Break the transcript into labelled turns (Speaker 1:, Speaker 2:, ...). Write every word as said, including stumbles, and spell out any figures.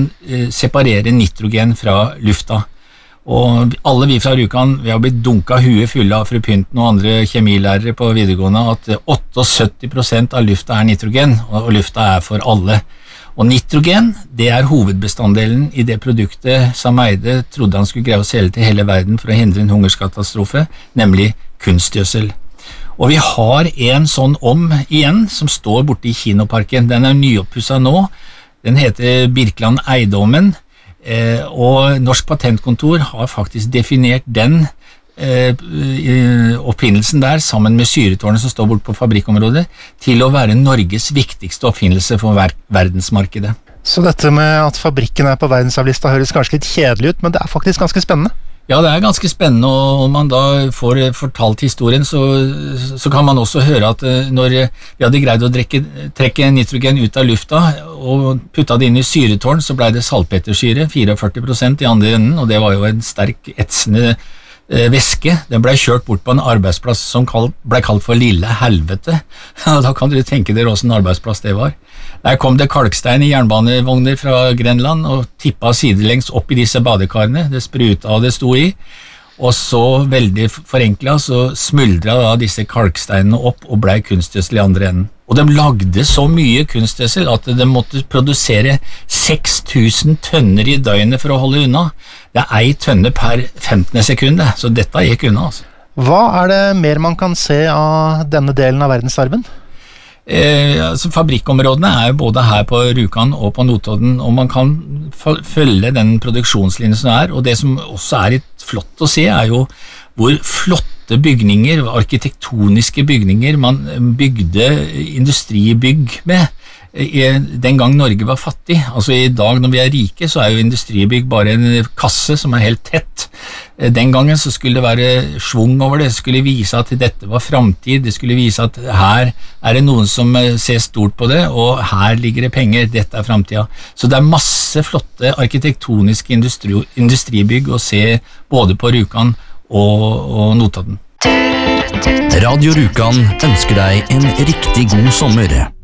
Speaker 1: kan eh, separere nitrogen fra lufta. Og alle vi fra Rjukan, vi har blitt dunka huet fulle av fru Pynten og andre kjemilærere på videregående at syttiåtte prosent av lufta er nitrogen, og lufta er for alle. Og nitrogen, det er hovedbestanddelen i det produktet Sameide trodde han skulle greie å selge til hele verden for å hindre en hungerskatastrofe, nemlig kunstgjødsel. Og vi har en sånn om igjen, som står borte i Kinoparken. Den er nyoppusset nå. Den heter Birkeland Eiendommen, eh, og Norsk Patentkontor har faktisk definert den eh, oppfinnelsen der, sammen med syretårnet som står borte på fabrikkområdet, til å være Norges viktigste oppfinnelse for ver- verdensmarkedet.
Speaker 2: Så dette med at fabrikken er på verdensarvlista høres kanskje litt kjedelig ut, men det er faktisk ganske spennende.
Speaker 1: Ja, det er ganske spennende, og om man da får fortalt historien, så, så kan man også høre at når vi hadde greid å drekke, trekke nitrogen ut av lufta og putta det inn i syretårn, så ble det salpetersyre, førtifire prosent i andre enden, og det var jo en sterk etsende eh, væske. Den ble kjørt bort på en arbeidsplass som kalt, ble kalt for Lille Helvete. Da kan dere tenke dere hvordan arbeidsplass det var. Der kom det kalkstein i jernbanevogner fra Grenland og tippa sidelengs opp i disse badekarene, det spruta og det sto i, og så veldig forenklet så smuldra da disse kalksteinene opp og ble kunstgjødsel i andre enden. Og de lagde så mye kunstgjødsel at de måtte produsere seks tusen tønner i døgnet for å holde unna. Det er ei tønne per femtende sekund, så dette gikk unna. Altså.
Speaker 2: Hva er det mer man kan se av denne delen av verdensarven?
Speaker 1: Eh, altså fabrikkområdene er jo både her på Rjukan og på Notodden, og man kan følge den produksjonslinjen som er, og det som også er litt flott å se er jo hvor flotte bygninger, arkitektoniske bygninger man bygde industribygg med den gang Norge var fattig. Altså i dag når vi er rike så er jo industribygg bare en kasse som er helt tett. Den gangen så skulle det være svung over det, det skulle vise at dette var fremtid, det skulle vise at her er det noen som ser stort på det, og her ligger det penger, dette er fremtida. Så det er masse flotte arkitektoniske industri, industribygg å se både på Rjukan og, og Notodden.
Speaker 3: Radio Rjukan ønsker deg en riktig god sommer.